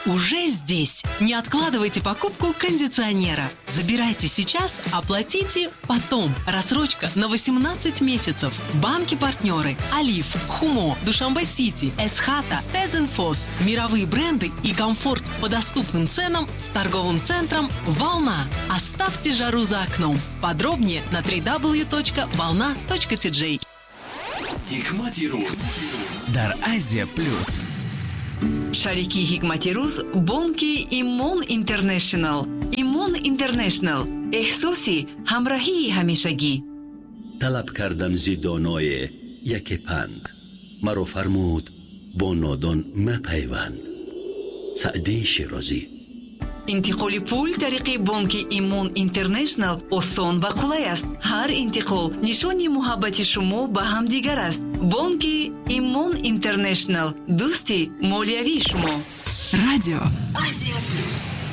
уже здесь. Не откладывайте покупку кондиционера. Забирайте сейчас, оплатите потом. Рассрочка на 18 месяцев. Банки-партнеры: Алиф, Хумо, Душанбе-Сити, Эсхата, Тезенфос. Мировые бренды и комфорт по доступным ценам с торговым центром «Волна». Оставьте жару за окном. Подробнее на www.volna.tj. Hikmati Ruz дар Азия Плюс. Шарики Hikmati Ruz бонки Имон Интернешнл. Имон Интернешнл. احساسی همراهی همیشگی. طلب کردم زیدانای یک پند، مرا فرمود با نادان مپیوند. سعدی شیرازی. انتقال پول طریق بانک ایمون اینترنشنل آسان و قلای است. هر انتقال نشانی محبت شما به هم دیگر است. بانک ایمون اینترنشنل، دوستی مالیوی شما. Радио Азия Плюс.